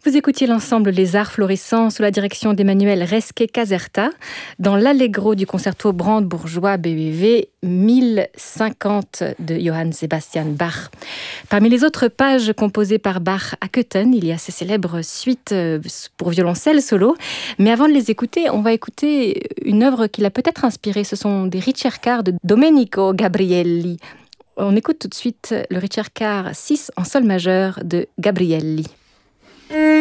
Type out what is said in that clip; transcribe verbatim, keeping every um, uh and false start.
Vous écoutiez l'ensemble Les Arts Florissants sous la direction d'Emmanuel Resquet-Caserta dans l'Allegro du concerto brandebourgeois B W V mille cinquante de Johann Sebastian Bach. Parmi les autres pages composées par Bach à Köthen, il y a ces célèbres suites pour violoncelle solo. Mais avant de les écouter, on va écouter une œuvre qui l'a peut-être inspirée. Ce sont des ricercar de Domenico Gabrielli. On écoute tout de suite le ricercar six en sol majeur de Gabrielli.